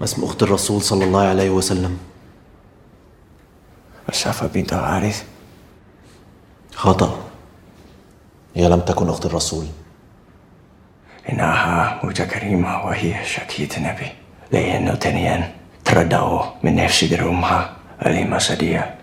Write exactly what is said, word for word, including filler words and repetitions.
اسم أخت الرسول صلى الله عليه وسلم. الصفا بنت الحارث. خطأ، هي لم تكن أخت الرسول. إنها موجة كريمة وهي شكيت نبي، لأنه تنين تردوا من نفس درهمها الإمام صديق.